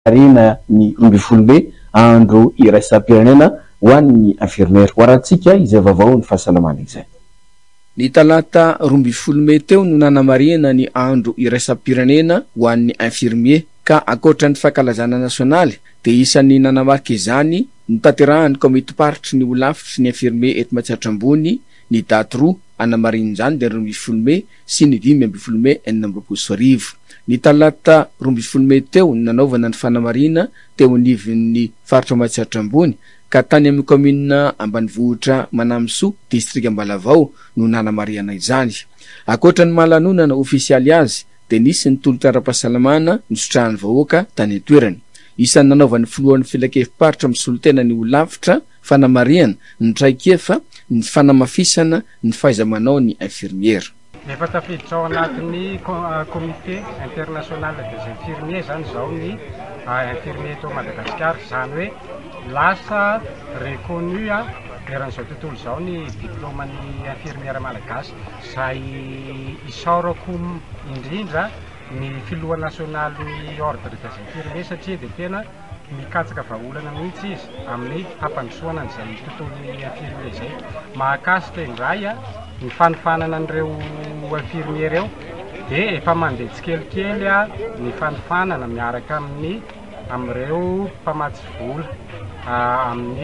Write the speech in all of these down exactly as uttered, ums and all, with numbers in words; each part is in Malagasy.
arena ny rombifolo andro iraisam-pirenena ho an'ny infirmiera. Ho arantsika izay vaovao ny fahasalamana izay. Ny talata rombifolo May teo no nanamarihana ny andro iraisam-pirenena ho an'ny infirmier ka ankoatra ny fankalazana nasionaly dia isan'ny nanamarika izany notanterahan'ny komiti-paritry ny olafitry ny infirmier eto Matsatram-bony ny daty roa anamarininy izany dia rombifolo May sy ny dimy ambin'ny folo May enina amby roapolo sy arivo. Ny talata rombifolo May teo nanaovana ny fanamarina teo anivon'ny faritra Matsatram-bony ka tany amin'ny komina Ambanivohitra Manamsoa distrika Ambalavao no nanamarihana izany. Ankoatra ny mahalanonana ofisialy azy dia nisy ny tolotra ara-pahasalamana nosotrahan'ny vahoaka tany an-toerany. Isan'ny nanaovan'ny filohan'ny filan-kevi-paritra misolo tena ny olavitra fanamarihana ny traikefa ny fanamafisana ny fahaiza-manao ny infirmiera. Efa tafiditra ao anatin'ny comité international des infirmiers zany zao ny infirmier eto Madagasikara, zany hoe lasa reconnu a eran'izao tontolo izao ny diploman'ny infirmiera malagasy izay isaorako indrindra ny filoha nasionaly ordre des infirmiers satria dia tena mikatsaka vahaolana mihitsy izy amin'ny hampandrosoana an'izay tontolon'ny infirmier izay. Mahakasika indray a ny fanofanana an'ireo infirmier eo dia efa mandeha tsikelikely a ny fanofanana miaraka amin'ny amin'ireo mpamatsy vola amin'ny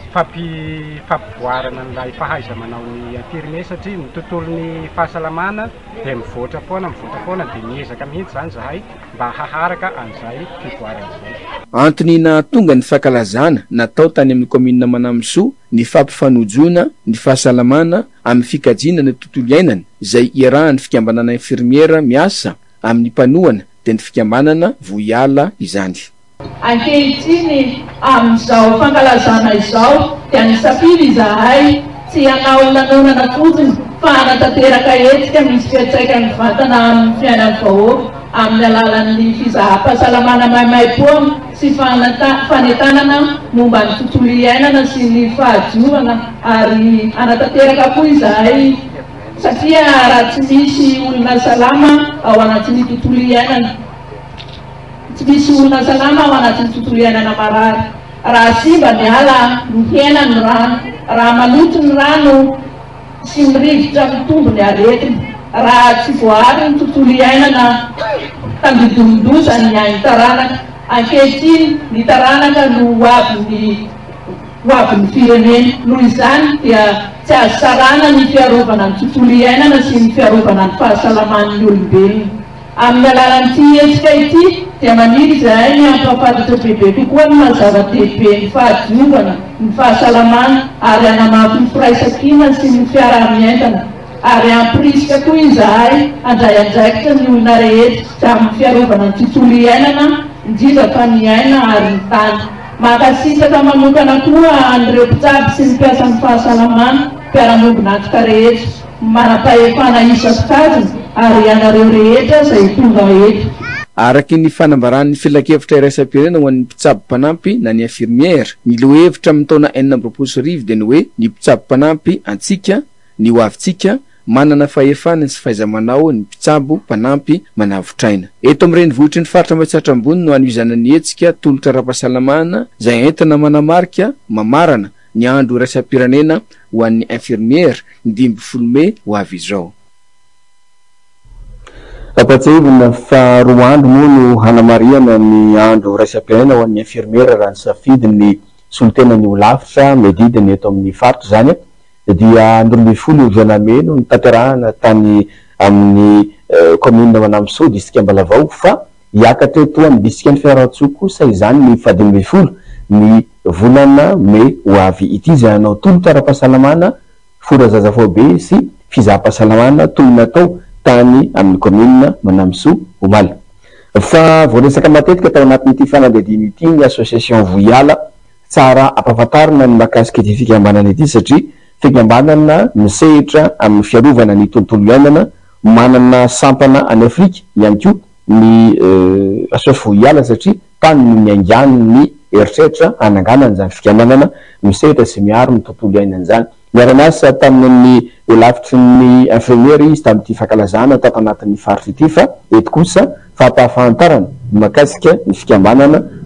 fampivoarana n'ilay fahaiza manao ny infirmier satria ny tontolon'ny fahasalamana dia mivoatra foana mivoatra foana dia miezaka mihitsy zany zahay mba haharaka an'izay fivoarana izay. Antony nahatonga ny fankalazana natao tany amin'ny komina Manamsoa ny fampifanojona ny fahasalamana amin'ny fikajiana ny tontolo iainana izay iarahan'ny fikambanana infirmiera miasa amin'ny mpanohana dia ny fikambanana voiala izany. Ankehitriny amin'izao fankalazana izao dia nisafidy izahay tsy hanao lanonana fotsiny fa hanatanteraka hetsika misy fiantraikany vatana amin'ny fiainan'ny vahoaka amin'ny alalan'ny fizaham-pahasalamana maimai-poana sy fanetanana momba ny tontolo iainana sy ny fahadiovana ary hanatanteraka koa izahay satria raha tsy misy olona salama ao anatin'ny tontolo iainana tsy misy olona salama ao anatin'ny tontolo iainana marary. Raha simba miala ny hena ny rano, raha maloto ny rano sy mirivitra mitombo ny aretina, raha tsy voary ny tontolo iainana tandidondoza ny ainy taranaka. Ankehitriny ny taranaka no hoavin'ny hoavin'ny firenena. Noho izany dia tsy azo sarana ny fiarovana ny tontolo iainana sy ny fiarovana ny fahasalaman'ny olombelona. Amin'ny alalan'ity hetsika ity dia maniry izahay ny ampahafantatra bebe kokoa ny mazava-dehibe ny fahadiovana ny fahasalamana ary hanamafy ny firaisan-kina sy ny fiarah-mientana ary ampirisika koa izahay andray andraikitra ny olona rehetra amin'ny fiarovana ny tontolo iainana indrindra fa ny aina ary ny tany. Mankasitraka manokana koa an'ireo mpitsabo sy ny mpiasan'ny fahasalamana mpiara-mombina antoka rehetra manam-pahefana isan-pikajiny ary anareo rehetra izay tonga eto. Araky ny fanambaran'ny filan-kevitra iraisam-pirenena ho an'ny mpitsabo mpanampy na ny infirmiera, ny lohevitra amin'ny taona enina amby roapolo sy arivo dia ny hoe ny mpitsabo mpanampy antsika ny hoavintsika manana fahefana sy fahaiza-manao ny mpitsabo mpanampy manavotraina. Eto amin'ny renivohitry ny faritra Matsatram-bony no hanovizana ny hetsika tolotra ara-pahasalamana izay entina manamarika mamarana ny andro iraisam-pirenena ho an'ny infirmiera ny dimy ambin'ny folo May ho avy izao. Apatsahivina fa roa andro moa no hanamariana ny andro iraisam-pirenena ho an'ny infirmiera raha ny safidy ny solotena ny olafitra medidiny eto amin'ny faritra zany dia andro ambin'ny folo jona May no nitanterahana tany amin'ny komina Manamsoa distrika Ambalavao fa hiakatra eto amin'ny distrikan'ny Fianarantsoa kosa izany ny fadimy ambin'ny folo ny volana May ho avy ity izay hanao tolotra ara-pahasalamana forazazafao be sy fizaham-pahasalamana toy natao tany amin'ny komina Manamsoa omaly. Fa voaresaka matetika tao anatin'ity fanadihadiana ity ny association voiala tsara ampahafantarina ny mahakasika ity fikambanana ity satria fikambanana misehatra amin'ny fiarovana ny tontolo iainana manana sampana any Afrika ihany koa ny association voiala satria tany no niangany ny eritreritra hananganana izany fikambanana misehatra sy miaro ny tontolo iainana izany. Miara-miasa tamin'ny ho lavitry ny infirmiera izy tamin'ity fankalazana tato anatin'ny faritra ity fa eto kosa fampahafantarana makasika ny fikambanana